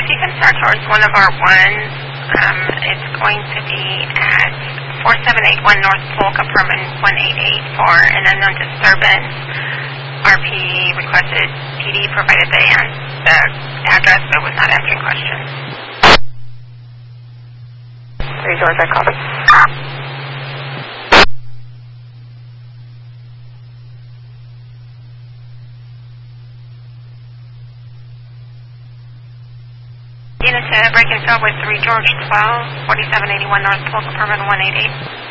if you can start towards one of our ones, it's going to be at 4781 North Polk, apartment 188 for an unknown disturbance. RP requested PD provided the address but was not answering questions. 3 George, I copy. Unit to break and fill with 3 George 12, 4781 North Polk, apartment 188.